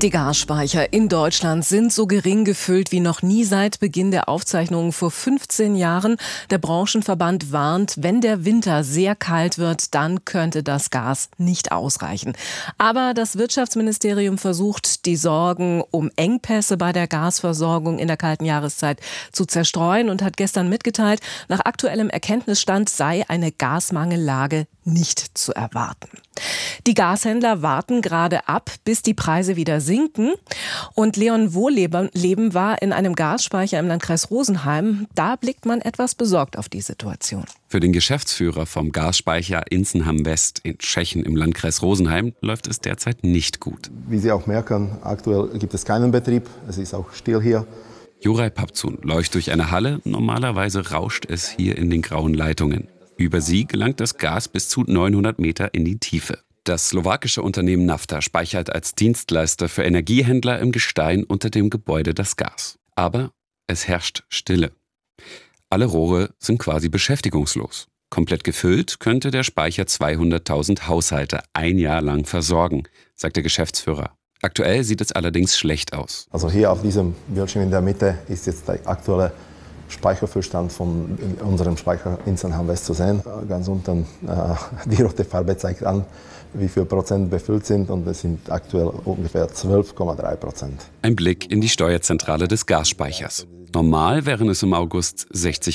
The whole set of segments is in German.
Die Gasspeicher in Deutschland sind so gering gefüllt wie noch nie seit Beginn der Aufzeichnungen vor 15 Jahren. Der Branchenverband warnt, wenn der Winter sehr kalt wird, dann könnte das Gas nicht ausreichen. Aber das Wirtschaftsministerium versucht, die Sorgen um Engpässe bei der Gasversorgung in der kalten Jahreszeit zu zerstreuen und hat gestern mitgeteilt, nach aktuellem Erkenntnisstand sei eine Gasmangellage nicht zu erwarten. Die Gashändler warten gerade ab, bis die Preise wieder sinken. Und Leon Wohleben war in einem Gasspeicher im Landkreis Rosenheim. Da blickt man etwas besorgt auf die Situation. Für den Geschäftsführer vom Gasspeicher Inzenham West in Tschechien im Landkreis Rosenheim läuft es derzeit nicht gut. Wie Sie auch merken, aktuell gibt es keinen Betrieb. Es ist auch still hier. Juraj Papcun läuft durch eine Halle. Normalerweise rauscht es hier in den grauen Leitungen. Über sie gelangt das Gas bis zu 900 Meter in die Tiefe. Das slowakische Unternehmen Nafta speichert als Dienstleister für Energiehändler im Gestein unter dem Gebäude das Gas. Aber es herrscht Stille. Alle Rohre sind quasi beschäftigungslos. Komplett gefüllt könnte der Speicher 200.000 Haushalte ein Jahr lang versorgen, sagt der Geschäftsführer. Aktuell sieht es allerdings schlecht aus. Also hier auf diesem Bildschirm in der Mitte ist jetzt der aktuelle Speicherfüllstand von unserem Speicher Inzenham West zu sehen. Ganz unten die rote Farbe zeigt an, wie viel Prozent befüllt sind, und es sind aktuell ungefähr 12,3%. Ein Blick in die Steuerzentrale des Gasspeichers. Normal wären es im August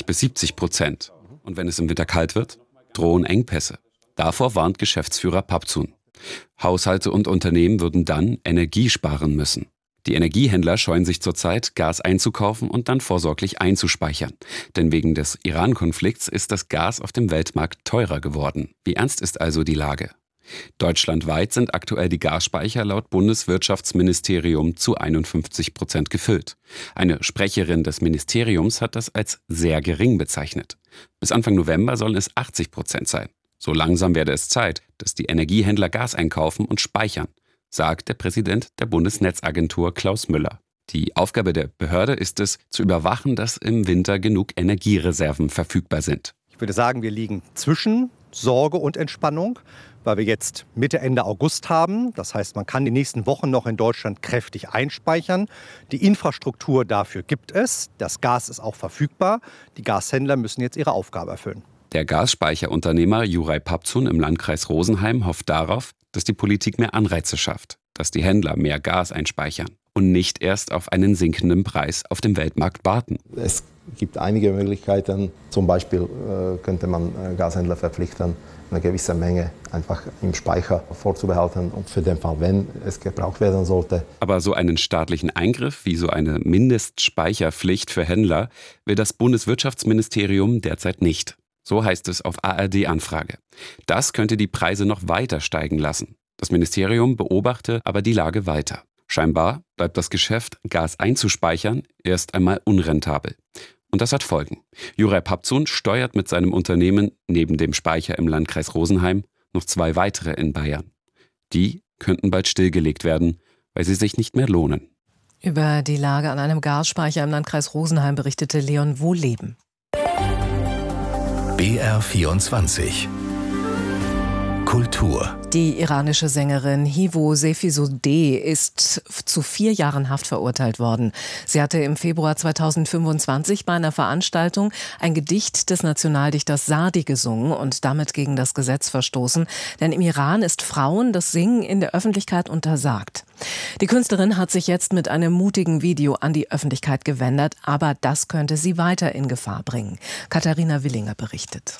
60-70%. Und wenn es im Winter kalt wird, drohen Engpässe. Davor warnt Geschäftsführer Papcun. Haushalte und Unternehmen würden dann Energie sparen müssen. Die Energiehändler scheuen sich zurzeit, Gas einzukaufen und dann vorsorglich einzuspeichern. Denn wegen des Iran-Konflikts ist das Gas auf dem Weltmarkt teurer geworden. Wie ernst ist also die Lage? Deutschlandweit sind aktuell die Gasspeicher laut Bundeswirtschaftsministerium zu 51% gefüllt. Eine Sprecherin des Ministeriums hat das als sehr gering bezeichnet. Bis Anfang November sollen es 80% sein. So langsam werde es Zeit, dass die Energiehändler Gas einkaufen und speichern, sagt der Präsident der Bundesnetzagentur Klaus Müller. Die Aufgabe der Behörde ist es, zu überwachen, dass im Winter genug Energiereserven verfügbar sind. Ich würde sagen, wir liegen zwischen Sorge und Entspannung, weil wir jetzt Mitte, Ende August haben. Das heißt, man kann die nächsten Wochen noch in Deutschland kräftig einspeichern. Die Infrastruktur dafür gibt es. Das Gas ist auch verfügbar. Die Gashändler müssen jetzt ihre Aufgabe erfüllen. Der Gasspeicherunternehmer Juraj Papcun im Landkreis Rosenheim hofft darauf, dass die Politik mehr Anreize schafft, dass die Händler mehr Gas einspeichern und nicht erst auf einen sinkenden Preis auf dem Weltmarkt warten. Es gibt einige Möglichkeiten. Zum Beispiel könnte man Gashändler verpflichten, eine gewisse Menge einfach im Speicher vorzubehalten und für den Fall, wenn es gebraucht werden sollte. Aber so einen staatlichen Eingriff wie so eine Mindestspeicherpflicht für Händler will das Bundeswirtschaftsministerium derzeit nicht. So heißt es auf ARD-Anfrage. Das könnte die Preise noch weiter steigen lassen. Das Ministerium beobachte aber die Lage weiter. Scheinbar bleibt das Geschäft, Gas einzuspeichern, erst einmal unrentabel. Und das hat Folgen. Juraj Papcun steuert mit seinem Unternehmen neben dem Speicher im Landkreis Rosenheim noch 2 weitere in Bayern. Die könnten bald stillgelegt werden, weil sie sich nicht mehr lohnen. Über die Lage an einem Gasspeicher im Landkreis Rosenheim berichtete Leon Wohleben. BR24 Kultur. Die iranische Sängerin Hiwo Sefizodeh ist zu 4 Jahren Haft verurteilt worden. Sie hatte im Februar 2025 bei einer Veranstaltung ein Gedicht des Nationaldichters Sadi gesungen und damit gegen das Gesetz verstoßen. Denn im Iran ist Frauen das Singen in der Öffentlichkeit untersagt. Die Künstlerin hat sich jetzt mit einem mutigen Video an die Öffentlichkeit gewendet, aber das könnte sie weiter in Gefahr bringen. Katharina Willinger berichtet.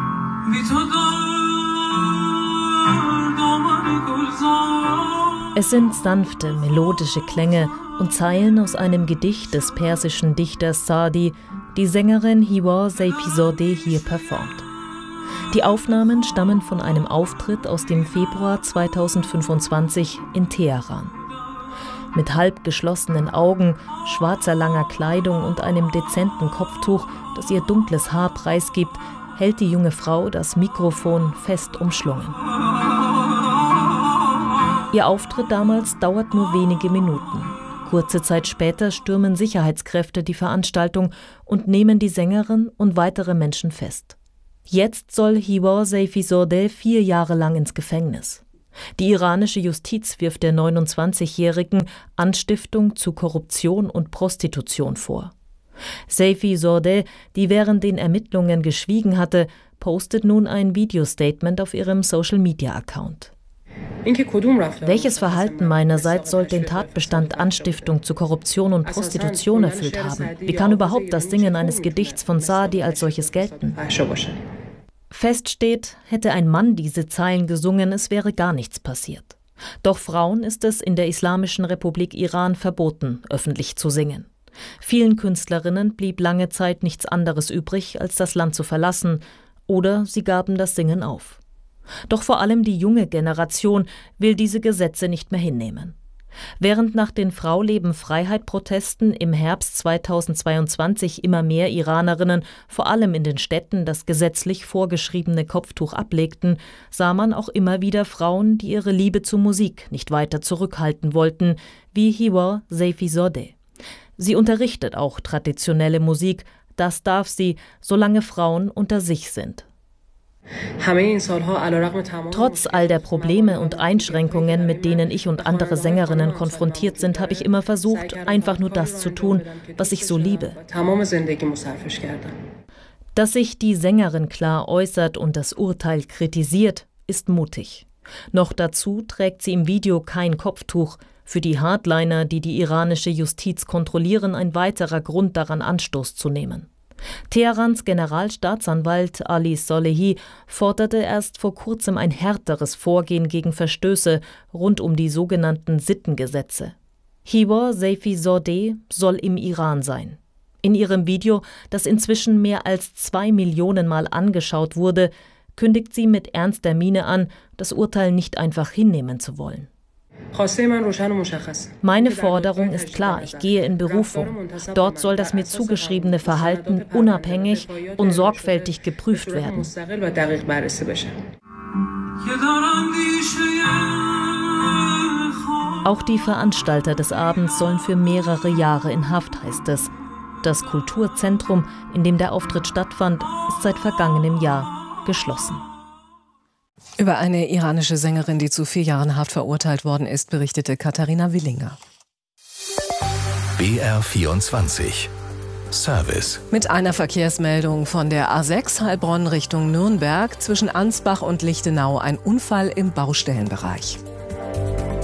Es sind sanfte, melodische Klänge und Zeilen aus einem Gedicht des persischen Dichters Sadi, die Sängerin Hiwo Sefizodeh hier performt. Die Aufnahmen stammen von einem Auftritt aus dem Februar 2025 in Teheran. Mit halb geschlossenen Augen, schwarzer langer Kleidung und einem dezenten Kopftuch, das ihr dunkles Haar preisgibt, hält die junge Frau das Mikrofon fest umschlungen. Ihr Auftritt damals dauert nur wenige Minuten. Kurze Zeit später stürmen Sicherheitskräfte die Veranstaltung und nehmen die Sängerin und weitere Menschen fest. Jetzt soll Hiwo Sefizodeh 4 Jahre lang ins Gefängnis. Die iranische Justiz wirft der 29-Jährigen Anstiftung zu Korruption und Prostitution vor. Seyfi Zodeh, die während den Ermittlungen geschwiegen hatte, postet nun ein Videostatement auf ihrem Social-Media-Account. Welches Verhalten meinerseits soll den Tatbestand Anstiftung zu Korruption und Prostitution erfüllt haben? Wie kann überhaupt das Singen eines Gedichts von Saadi als solches gelten? Fest steht, hätte ein Mann diese Zeilen gesungen, es wäre gar nichts passiert. Doch Frauen ist es in der Islamischen Republik Iran verboten, öffentlich zu singen. Vielen Künstlerinnen blieb lange Zeit nichts anderes übrig, als das Land zu verlassen, oder sie gaben das Singen auf. Doch vor allem die junge Generation will diese Gesetze nicht mehr hinnehmen. Während nach den Frau-Leben-Freiheit-Protesten im Herbst 2022 immer mehr Iranerinnen, vor allem in den Städten, das gesetzlich vorgeschriebene Kopftuch ablegten, sah man auch immer wieder Frauen, die ihre Liebe zur Musik nicht weiter zurückhalten wollten, wie Hiwar Seyfi Zodeh. Sie unterrichtet auch traditionelle Musik, das darf sie, solange Frauen unter sich sind. Trotz all der Probleme und Einschränkungen, mit denen ich und andere Sängerinnen konfrontiert sind, habe ich immer versucht, einfach nur das zu tun, was ich so liebe. Dass sich die Sängerin klar äußert und das Urteil kritisiert, ist mutig. Noch dazu trägt sie im Video kein Kopftuch. Für die Hardliner, die die iranische Justiz kontrollieren, ein weiterer Grund daran, Anstoß zu nehmen. Teherans Generalstaatsanwalt Ali Solehi forderte erst vor kurzem ein härteres Vorgehen gegen Verstöße rund um die sogenannten Sittengesetze. Hiwar Seyfi Zodeh soll im Iran sein. In ihrem Video, das inzwischen mehr als 2 Millionen Mal angeschaut wurde, kündigt sie mit ernster Miene an, das Urteil nicht einfach hinnehmen zu wollen. Meine Forderung ist klar, ich gehe in Berufung. Dort soll das mir zugeschriebene Verhalten unabhängig und sorgfältig geprüft werden. Auch die Veranstalter des Abends sollen für mehrere Jahre in Haft, heißt es. Das Kulturzentrum, in dem der Auftritt stattfand, ist seit vergangenem Jahr geschlossen. Über eine iranische Sängerin, die zu 4 Jahren Haft verurteilt worden ist, berichtete Katharina Willinger. BR24 Service. Mit einer Verkehrsmeldung von der A6 Heilbronn Richtung Nürnberg zwischen Ansbach und Lichtenau ein Unfall im Baustellenbereich.